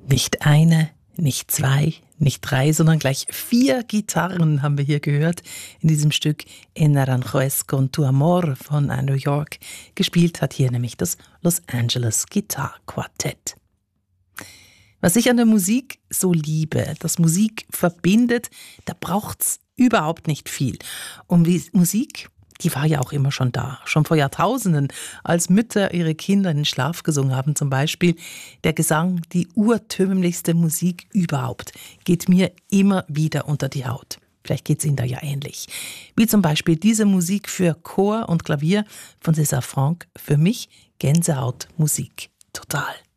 Nicht eine, nicht zwei, nicht drei, sondern gleich 4 Gitarren haben wir hier gehört in diesem Stück En Naranjo con tu amor von Andrew York. Gespielt hat hier nämlich das Los Angeles Guitar Quartett. Was ich an der Musik so liebe, dass Musik verbindet, da braucht's überhaupt nicht viel. Und wie Musik, die war ja auch immer schon da, schon vor Jahrtausenden, als Mütter ihre Kinder in den Schlaf gesungen haben. Zum Beispiel der Gesang, die urtümlichste Musik überhaupt, geht mir immer wieder unter die Haut. Vielleicht geht's Ihnen da ja ähnlich. Wie zum Beispiel diese Musik für Chor und Klavier von César Franck, für mich Gänsehautmusik. Total.